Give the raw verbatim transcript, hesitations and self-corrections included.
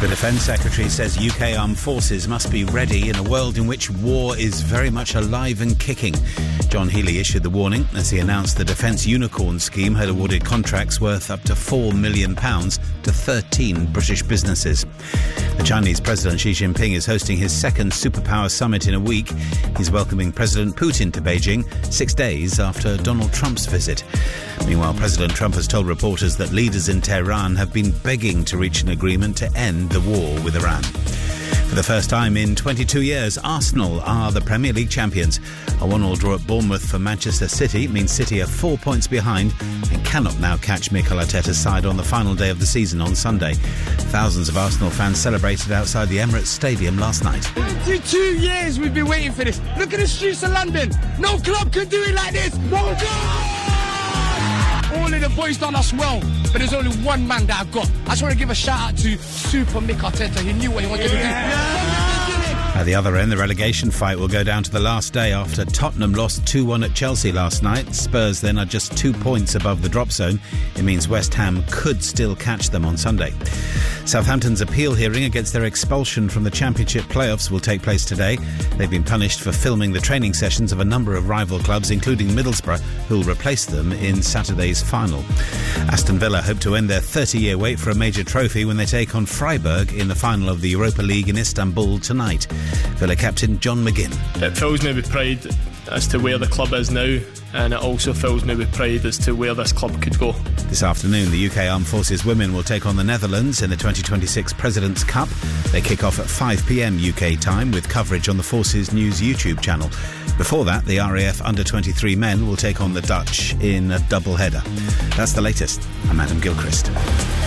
The Defence Secretary says U K armed forces must be ready in a world in which war is very much alive and kicking. John Healey issued the warning as he announced the Defence Unicorn scheme had awarded contracts worth up to four million pounds to thirteen British businesses. The Chinese President Xi Jinping is hosting his second superpower summit in a week. He's welcoming President Putin to Beijing six days after Donald Trump's visit. Meanwhile, President Trump has told reporters that leaders in Tehran have been begging to reach an agreement to end the war with Iran. For the first time in twenty-two years, Arsenal are the Premier League champions. A one-all draw at Bournemouth for Manchester City means City are four points behind and cannot now catch Mikel Arteta's side on the final day of the season on Sunday. Thousands of Arsenal fans celebrated outside the Emirates Stadium last night. twenty-two years we've been waiting for this. Look at the streets of London. No club can do it like this. No club! All of the boys done us well, but there's only one man that I've got. I just want to give a shout out to Super Mick Arteta. He knew what he wanted to do. At the other end, the relegation fight will go down to the last day after Tottenham lost two one at Chelsea last night. Spurs then are just two points above the drop zone. It means West Ham could still catch them on Sunday. Southampton's appeal hearing against their expulsion from the Championship playoffs will take place today. They've been punished for filming the training sessions of a number of rival clubs, including Middlesbrough, who will replace them in Saturday's final. Aston Villa hope to end their thirty-year wait for a major trophy when they take on Freiburg in the final of the Europa League in Istanbul tonight. Villa captain John McGinn. It fills me with pride as to where the club is now, and it also fills me with pride as to where this club could go. This afternoon, the U K Armed Forces women will take on the Netherlands in the twenty twenty-six President's Cup. They kick off at five p.m. U K time with coverage on the Forces News YouTube channel. Before that, the R A F under twenty-three men will take on the Dutch in a double header. That's the latest. I'm Adam Gilchrist.